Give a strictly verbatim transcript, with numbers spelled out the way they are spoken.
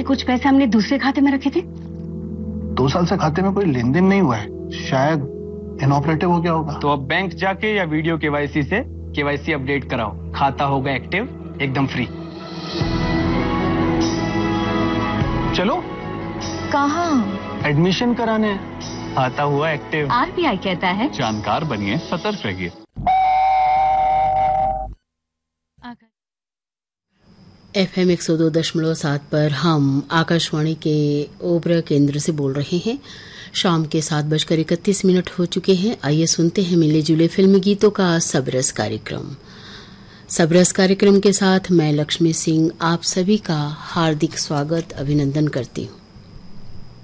कि कुछ पैसे हमने दूसरे खाते में रखे थे। दो साल से खाते में कोई लेन देन नहीं हुआ है, शायद इनऑपरेटिव हो गया होगा। तो अब बैंक जाके या वीडियो केवाईसी से केवाईसी अपडेट कराओ, खाता होगा एक्टिव एकदम फ्री। चलो। कहाँ? एडमिशन कराने, खाता हुआ एक्टिव। आरबीआई कहता है जानकार बनिए, सतर्क रहिए। एफ एम एक सौ दो दशमलव सात पर हम आकाशवाणी के ओबरा केंद्र से बोल रहे हैं। शाम के सात बजकर इकतीस मिनट हो चुके हैं। आइए सुनते हैं मिले जुले फिल्मी गीतों का सबरस कार्यक्रम। सबरस कार्यक्रम के साथ मैं लक्ष्मी सिंह आप सभी का हार्दिक स्वागत अभिनंदन करती हूँ।